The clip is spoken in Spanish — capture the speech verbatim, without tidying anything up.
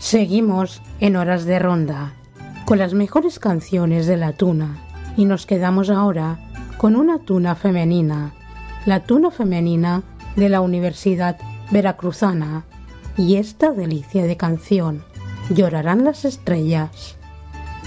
Seguimos en Horas de Ronda con las mejores canciones de la tuna y nos quedamos ahora con una tuna femenina, la tuna femenina de la Universidad Veracruzana y esta delicia de canción, Llorarán las estrellas.